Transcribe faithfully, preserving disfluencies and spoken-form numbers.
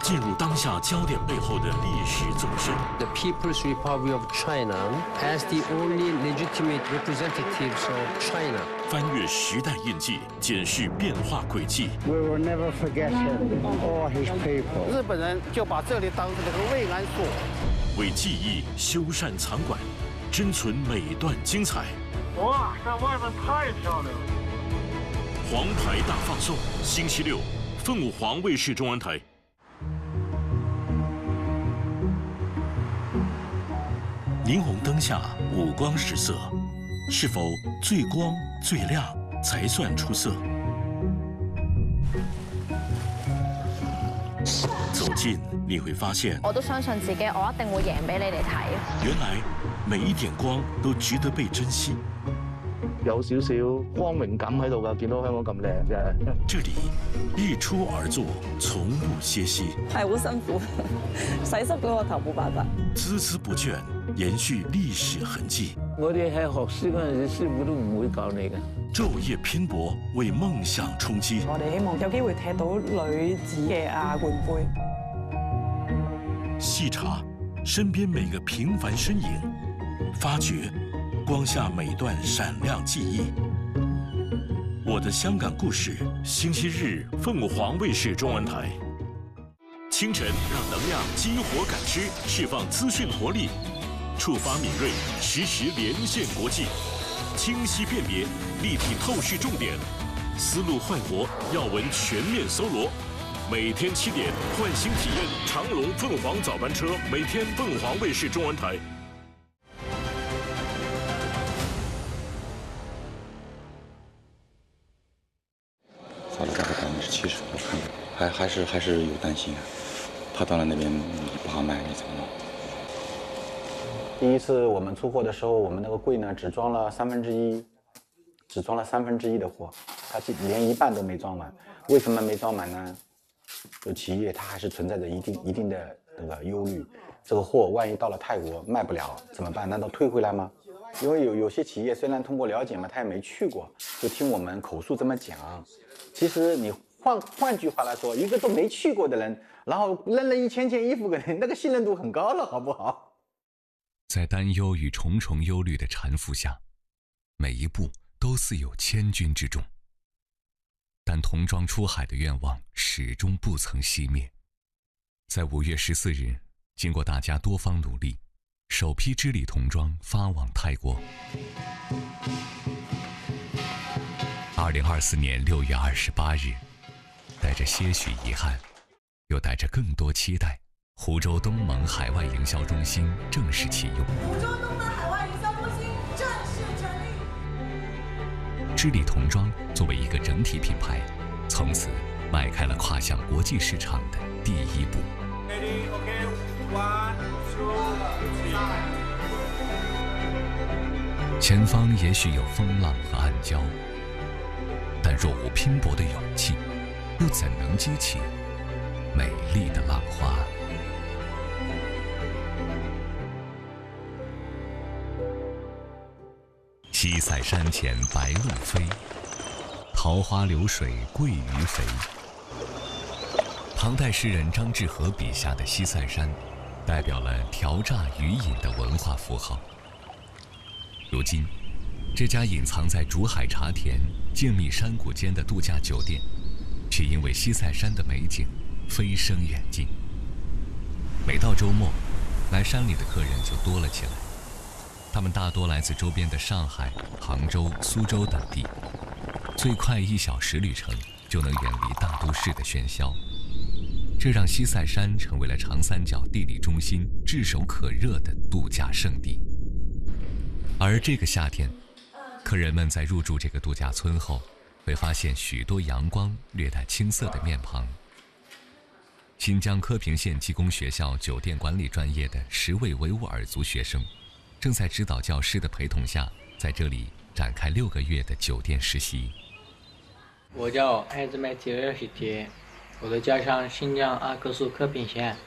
进入当下焦点背后的历史纵深。 The People's Republic of China as the only legitimate representatives of China. 翻越时代印记，检视变化轨迹。 We will never forget him or his people. 日本人就把这里当成了个慰安所， 为记忆修缮藏馆，珍存每段精彩。 哇，在外面太漂亮了！ 黄牌大放送，星期六，凤凰卫视中文台。霓虹灯下五光十色，是否最光最亮才算出色？走近你會發現， 我都相信自己，我一定會贏俾你哋睇。 原來每一點光都值得被珍惜。 有少少光榮感喺度㗎，見到香港咁靚嘅。 這裡日出而作，從不歇息。 係好辛苦，洗濕咗個頭冇辦法。 孜孜不倦，延續歷史痕跡。 我哋喺學師嗰陣時，師傅都唔會教你嘅。 晝夜拼搏，為夢想衝擊。 我哋希望有機會踢到女子嘅亞冠杯。 細查身邊每個平凡身影，發掘光下每段閃亮記憶。我的香港故事，星期日鳳凰衛視中文台。清晨讓能量激活感知，釋放資訊活力，觸發敏銳，實時連線國際。 清晰辨別，立體透視重點，思路煥活，要聞全面搜羅。每天七點，喚醒體驗長龍鳳凰早班車，每天鳳凰衛視中文台。 发了大概百分之七十，我看还还是还是有担心啊，怕到了那边你不好卖，你怎么弄？ 第一次我们出货的时候，我们那个柜呢只装了三分之一，只装了三分之一的货，它连一半都没装满。为什么没装满呢？就企业它还是存在着一定一定的那个忧虑，这个货万一到了泰国卖不了怎么办？难道退回来吗？因为有有些企业虽然通过了解嘛，他也没去过，就听我们口述这么讲。其实你换换句话来说，一个都没去过的人，然后扔了一千件衣服给人，那个信任度很高了，好不好？ 在担忧与重重忧虑的缠缚下，每一步都似有千钧之重。但童装出海的愿望始终不曾熄灭。在五月十四日，经过大家多方努力，首批织里童装发往泰国。二零二四年六月二十八日，带着些许遗憾，又带着更多期待。 湖州东盟海外营销中心正式启用。 湖州东盟海外营销中心正式成立。 织里童装作为一个整体品牌，从此迈开了跨向国际市场的第一步。 Ready, okay, one, two, three. 前方也许有风浪和暗礁，但若无拼搏的勇气，又怎能激起美丽的浪花？ 西塞山前白鹭飞，桃花流水鳜鱼肥。唐代诗人张志和笔下的西塞山，代表了调榨渔饮的文化符号。如今，这家隐藏在竹海茶田、静谧山谷间的度假酒店，却因为西塞山的美景飞升远近。每到周末，来山里的客人就多了起来。 他们大多来自周边的上海、杭州、苏州等地，最快一小时旅程就能远离大都市的喧嚣，这让西塞山成为了长三角地理中心炙手可热的度假胜地。而这个夏天，客人们在入住这个度假村后，会发现许多阳光、略带青涩的面庞。新疆科平县技工学校酒店管理专业的十位维吾尔族学生。 正在指导教师的陪同下，在这里展开六个月的酒店实习。 我叫艾兹麦提尔希提，我的家乡新疆阿克苏科平县。